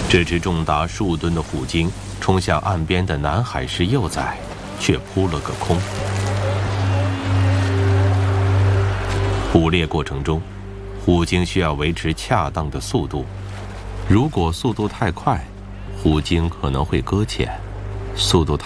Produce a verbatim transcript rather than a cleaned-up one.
这只重达数吨的虎鲸冲向岸边的南海狮幼崽，却扑了个空。捕猎过程中，虎鲸需要维持恰当的速度，如果速度太快，虎鲸可能会搁浅；速度太